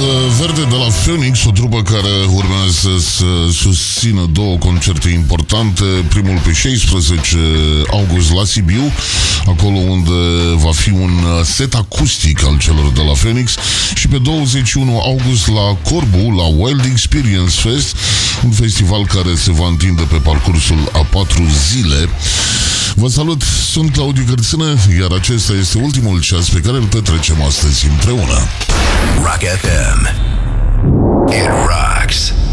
Verde de la Phoenix, o trupă care urmează să susțină două concerte importante. Primul pe 16 august la Sibiu, acolo unde va fi un set acustic al celor de la Phoenix, și pe 21 august la Corbu, la Wild Experience Fest, un festival care se va întinde pe parcursul a 4 zile. Vă salut, sunt Claudiu Cărțână, iar acesta este ultimul ceas pe care îl petrecem astăzi împreună. Rock FM. It rocks.